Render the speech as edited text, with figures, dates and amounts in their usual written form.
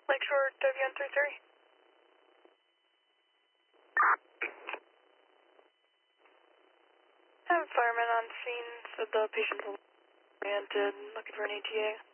Lakeshore WN33. I have a fireman on scene, said the patient was oriented, looking for an ETA.